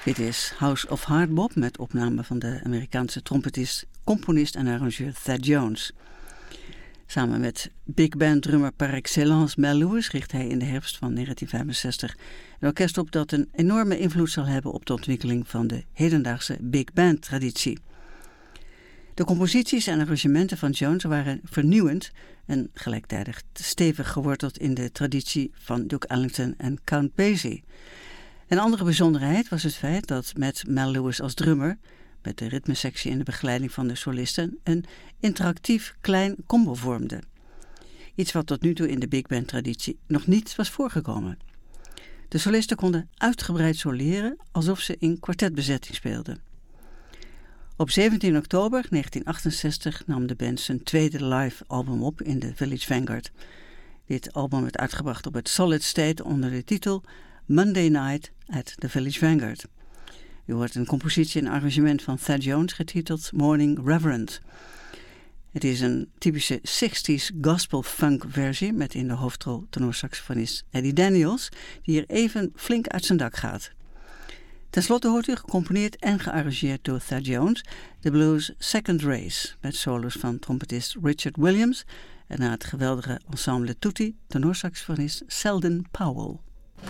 Dit is House of Hardbop met opname van de Amerikaanse trompetist, componist en arrangeur Thad Jones. Samen met big band drummer par excellence Mel Lewis richt hij in de herfst van 1965 een orkest op dat een enorme invloed zal hebben op de ontwikkeling van de hedendaagse big band traditie. De composities en arrangementen van Jones waren vernieuwend en gelijktijdig stevig geworteld in de traditie van Duke Ellington en Count Basie. Een andere bijzonderheid was het feit dat met Mel Lewis als drummer, met de ritmesectie en de begeleiding van de solisten, een interactief klein combo vormde. Iets wat tot nu toe in de big band traditie nog niet was voorgekomen. De solisten konden uitgebreid soleren alsof ze in kwartetbezetting speelden. Op 17 oktober 1968 nam de band zijn tweede live album op in de Village Vanguard. Dit album werd uitgebracht op het Solid State onder de titel Monday Night at the Village Vanguard. U hoort een compositie en arrangement van Thad Jones getiteld Morning Reverend. Het is een typische 60s gospel funk versie met in de hoofdrol tenorsaxofonist Eddie Daniels, die hier even flink uit zijn dak gaat. Ten slotte hoort u gecomponeerd en gearrangeerd door Thad Jones de blues Second Race met solos van trompetist Richard Williams en na het geweldige ensemble tutti tenorsaxofonist Selden Powell.